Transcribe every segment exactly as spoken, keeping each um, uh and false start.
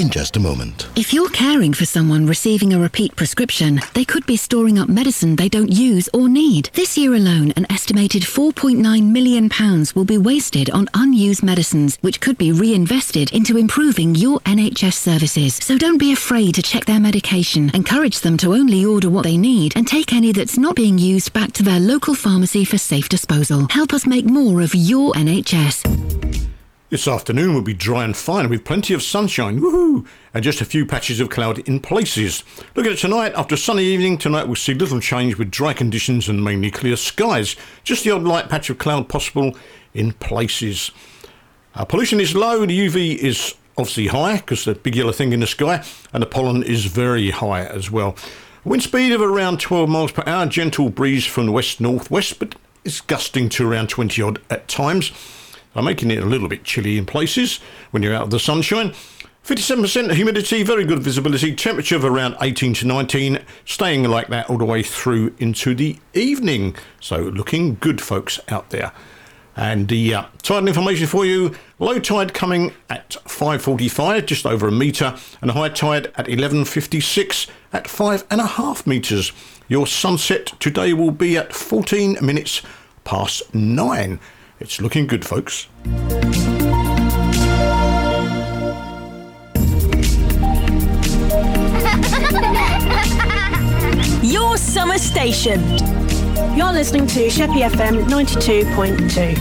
in just a moment. If you're caring for someone receiving a repeat prescription, they could be storing up medicine they don't use or need. This year alone, an estimated four point nine million pounds will be wasted on unused medicines, which could be reinvested into improving your N H S services. So don't be afraid to check their medication. Encourage them to only order what they need and take any that's not being used back to their local pharmacy for safe disposal. Help us make more of your N H S. This afternoon will be dry and fine with plenty of sunshine, woohoo, and just a few patches of cloud in places. Look at it tonight. After a sunny evening, tonight we'll see little change with dry conditions and mainly clear skies. Just the odd light patch of cloud possible in places. Uh, pollution is low. The U V is obviously high because the big yellow thing in the sky, and the pollen is very high as well. Wind speed of around twelve miles per hour, gentle breeze from the west-northwest, but it's gusting to around twenty odd at times. I'm making it a little bit chilly in places when you're out of the sunshine. fifty-seven percent humidity, very good visibility, temperature of around eighteen to nineteen, staying like that all the way through into the evening. So looking good, folks, out there. And the uh, tide information for you, low tide coming at five forty-five, just over a metre, and high tide at eleven fifty-six at five and a half metres. Your sunset today will be at fourteen minutes past nine. It's looking good, folks. Your summer station. You're listening to Sheppey F M ninety-two point two.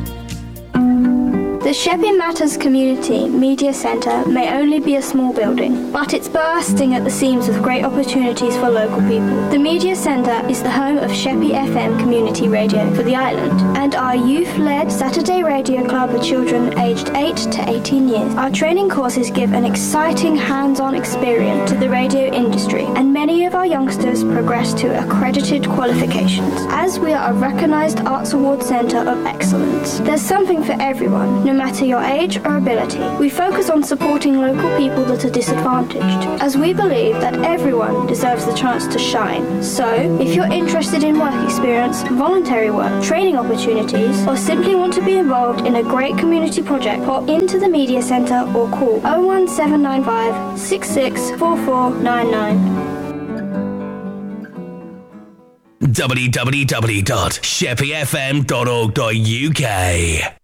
The Sheppey Matters Community Media Centre may only be a small building, but it's bursting at the seams with great opportunities for local people. The Media Centre is the home of Sheppey F M Community Radio for the island, and our youth-led Saturday radio club for children aged eight to eighteen years. Our training courses give an exciting hands-on experience to the radio industry, and many of our youngsters progress to accredited qualifications. As we are a recognised Arts Award Centre of Excellence, there's something for everyone, no matter your age or ability. We focus on supporting local people that are disadvantaged, as we believe that everyone deserves the chance to shine. So, if you're interested in work experience, voluntary work, training opportunities, or simply want to be involved in a great community project, pop into the Media Centre or call oh one seven nine five, six six four four nine nine. w w w dot sheppey f m dot org dot u k